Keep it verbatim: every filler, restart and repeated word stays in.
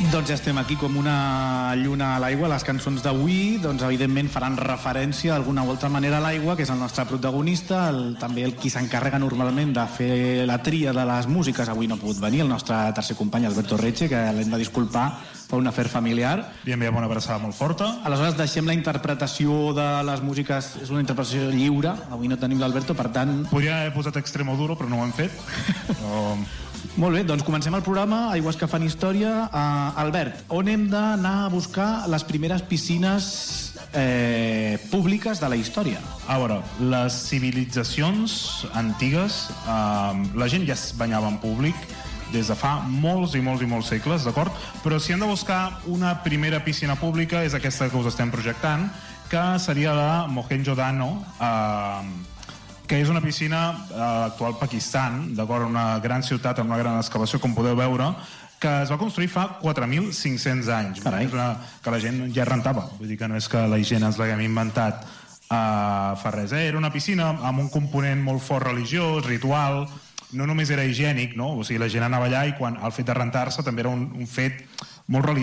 Doncs ja estem aquí com una lluna a l'aigua. Les cançons d'avui, doncs evidentment faran referència d'alguna o altra manera a l'aigua, que és el nostre protagonista, el, també el qui s'encarrega normalment de fer la tria de les músiques. Avui no ha pogut venir el nostre tercer company, Alberto Reche, que l'hem de disculpar per un afer familiar. Li enviem una abraçada molt forta. Aleshores deixem la interpretació de les músiques, és una interpretació lliure, avui no tenim l'Alberto, per tant... Podria haver posat Extremoduro, però no ho hem fet. Però... Molt bé, doncs comencem el programa Aigües que fan història. Uh, Albert, on hem d'anar a buscar les primeres piscines eh, públiques de la història? A veure, les civilitzacions antigues, eh, la gent ja es banyava en públic des de fa molts i molts i molts segles, d'acord? Però si hem de buscar una primera piscina pública és aquesta que us estem projectant, que seria la Mohenjo-Daro, eh, que és una piscina a l'actual Pakistan, d'acord, una gran ciutat amb una gran excavació, com podeu veure, que es va construir fa quatre mil cinc-cents anys. Carai. És una, que la gent ja rentava, vull dir que no és que la gent ens l'haguem inventat uh, fa res. Eh? Era una piscina amb un component molt fort religiós, ritual, no només era higiènic, no? O sigui, la gent anava allà i quan el fet de rentar-se també era un, un fet molt religiós.